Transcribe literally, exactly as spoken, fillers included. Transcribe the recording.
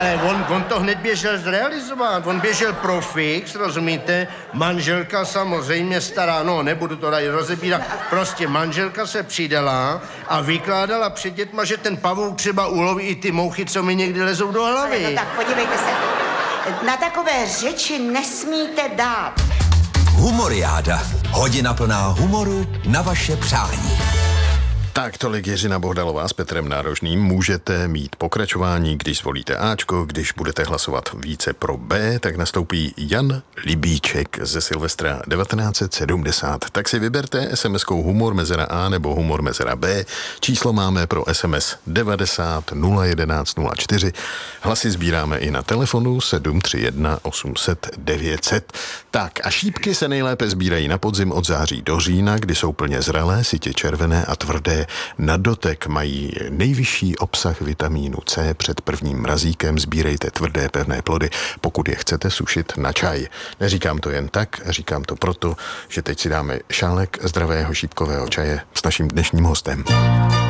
Ale on, on to hned běžel zrealizovat, on běžel pro fix, rozumíte, manželka samozřejmě stará, no nebudu to tady rozebírat, prostě manželka se přidala a vykládala před dětma, že ten pavouk třeba uloví i ty mouchy, co mi někdy lezou do hlavy. Ale no tak podívejte se, na takové řeči nesmíte dát. Humoriáda. Hodina plná humoru na vaše přání. Tak tolik Jiřina Bohdalová s Petrem Nárožným. Můžete mít pokračování, když zvolíte Ačko, když budete hlasovat více pro B, tak nastoupí Jan Libíček ze Silvestra devatenáct set sedmdesát. Tak si vyberte es em eskou humor mezera A nebo humor mezera B. Číslo máme pro es em es devadesát nula jedenáct nula čtyři. Hlasy sbíráme i na telefonu sedm tři jedna osm set devět set. Tak a šípky se nejlépe sbírají na podzim od září do října, kdy jsou plně zralé, sytě červené a tvrdé. Na dotek mají nejvyšší obsah vitamínu C. Před prvním mrazíkem sbírejte tvrdé pevné plody, pokud je chcete sušit na čaj. Neříkám to jen tak, říkám to proto, že teď si dáme šálek zdravého šípkového čaje s naším dnešním hostem.